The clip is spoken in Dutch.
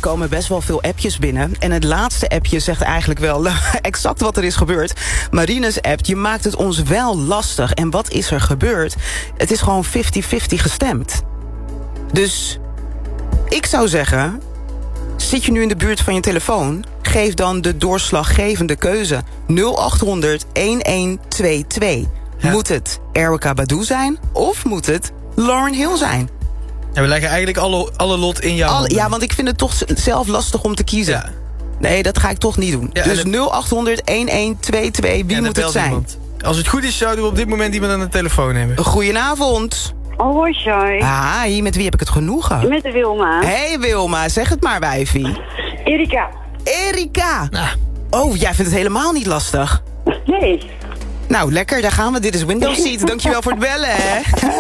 komen best wel veel appjes binnen. En het laatste appje zegt eigenlijk wel exact wat er is gebeurd. Marines appt, je maakt het ons wel lastig. En wat is er gebeurd? Het is gewoon 50-50 gestemd. Dus ik zou zeggen, zit je nu in de buurt van je telefoon? Geef dan de doorslaggevende keuze. 0800-1122. Ja. Moet het Erykah Badu zijn of moet het Lauryn Hill zijn? Ja, we leggen eigenlijk alle lot in jouw handen. Ja, want ik vind het toch zelf lastig om te kiezen. Ja. Nee, dat ga ik toch niet doen. Ja, dus 0800-1122, wie moet het zijn? Iemand. Als het goed is, zouden we op dit moment iemand aan de telefoon nemen. Goedenavond. Hoi, Shai. Hi, met wie heb ik het genoegen? Met de Wilma. Hey Wilma, zeg het maar, wijfie. Erykah. Nou. Oh, jij vindt het helemaal niet lastig? Nee. Nou, lekker, daar gaan we. Dit is Windows Seat. Dankjewel voor het bellen, hè.